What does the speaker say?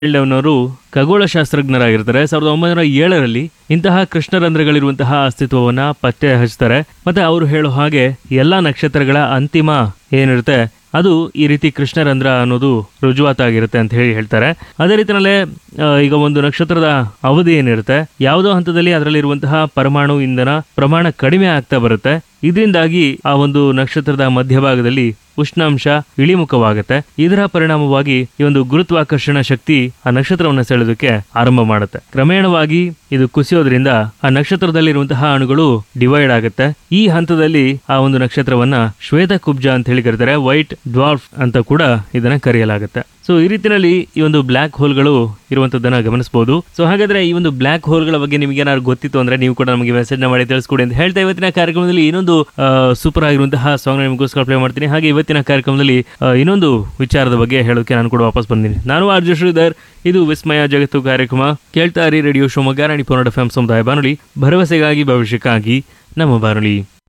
ಅವರು ಖಗೋಳಶಾಸ್ತ್ರಜ್ಞರಾಗಿರ್ತಾರೆ. 1907ರಲ್ಲಿ ಇಂತಹ ಕೃಷ್ಣರಂಧ್ರಗಳಿರುವಂತಹ ಅಸ್ತಿತ್ವವನ್ನ ಪತ್ತೆ ಹಚ್ತಾರೆ. ಮತ್ತೆ ಅವರು ಹೇಳೋ ಹಾಗೆ ಎಲ್ಲಾ ನಕ್ಷತ್ರಗಳ ಅಂತಿಮ ಏನಿರುತ್ತೆ ಅದು ಈ ರೀತಿ ಕೃಷ್ಣರಂಧ್ರ ಅನ್ನೋದು ರುಜುವಾತಾಗಿರುತ್ತೆ ಅಂತ ಹೇಳ್ತಾರೆ. ಅದೇ ರೀತಿಯಲ್ಲೇ ಈಗ ಒಂದು ನಕ್ಷತ್ರದ ಅವಧಿ ಏನಿರುತ್ತೆ, ಯಾವುದೋ ಹಂತದಲ್ಲಿ ಅದರಲ್ಲಿರುವಂತಹ ಪರಮಾಣು ಇಂಧನ ಪ್ರಮಾಣ ಕಡಿಮೆ ಆಗ್ತಾ ಬರುತ್ತೆ. ಇದರಿಂದಾಗಿ ಆ ಒಂದು ನಕ್ಷತ್ರದ ಮಧ್ಯಭಾಗದಲ್ಲಿ ಉಷ್ಣಾಂಶ ಇಳಿಮುಖವಾಗುತ್ತೆ. ಇದರ ಪರಿಣಾಮವಾಗಿ ಈ ಒಂದು ಗುರುತ್ವಾಕರ್ಷಣ ಶಕ್ತಿ ಆ ನಕ್ಷತ್ರವನ್ನು ಸೆಳೆಯೋದಕ್ಕೆ ಆರಂಭ ಮಾಡುತ್ತೆ. ಕ್ರಮೇಣವಾಗಿ ಇದು ಕುಸಿಯೋದ್ರಿಂದ ಆ ನಕ್ಷತ್ರದಲ್ಲಿರುವಂತಹ ಅಣುಗಳು ಡಿವೈಡ್ ಆಗುತ್ತೆ. ಈ ಹಂತದಲ್ಲಿ ಆ ಒಂದು ನಕ್ಷತ್ರವನ್ನ ಶ್ವೇತ ಕುಬ್ಜ ಅಂತ ಹೇಳಿ ಕರೀತಾರೆ, ವೈಟ್ ಡ್ವಾರ್ಫ್ ಅಂತ ಕೂಡ ಇದನ್ನ ಕರೆಯಲಾಗುತ್ತೆ. ಸೊ ಈ ರೀತಿಯಲ್ಲಿ ಈ ಒಂದು ಬ್ಲಾಕ್ ಹೋಲ್ಗಳು ಇರುವಂತದ್ದನ್ನ ಗಮನಿಸಬಹುದು. ಸೊ ಹಾಗಾದ್ರೆ ಈ ಒಂದು ಬ್ಲಾಕ್ ಹೋಲ್ಗಳ ಬಗ್ಗೆ ನಿಮಗೆ ಏನಾದ್ರು ಗೊತ್ತಿತ್ತು ಅಂದ್ರೆ ನೀವು ಕೂಡ ನಮಗೆ ಮೆಸೇಜ್ ಮಾಡಿ ತಿಳಿಸ್ಕೊಡಿ ಅಂತ ಹೇಳ್ತಾ ಇವತ್ತಿನ ಕಾರ್ಯಕ್ರಮದಲ್ಲಿ ಇನ್ನೊಂದು ಸೂಪರ್ ಆಗಿರುವಂತಹ ಸಾಂಗ್ ನಿಮಗೋಸ್ಕರ ಪ್ಲೇ ಮಾಡ್ತೀನಿ. ಹಾಗೆ ಇವತ್ತಿನ ಕಾರ್ಯಕ್ರಮದಲ್ಲಿ ಇನ್ನೊಂದು ವಿಚಾರದ ಬಗ್ಗೆ ಹೇಳೋಕೆ ನಾನು ಕೂಡ ವಾಪಸ್ ಬಂದಿನಿ. ನಾನು ಆರ್ಜೆ ಶ್ರೀಧರ್, ಇದು ವಿಸ್ಮಯ ಜಗತ್ತು ಕಾರ್ಯಕ್ರಮ. ಕೇಳ್ತಾ ಇರಿ ರೇಡಿಯೋ ಶಿವಮೊಗ್ಗ 90.4 FM ಸಮುದಾಯ ಬಾನುಲಿ, ಭರವಸೆಗಾಗಿ ಭವಿಷ್ಯಕ್ಕಾಗಿ ನಮ್ಮ ಬಾನುಲಿ.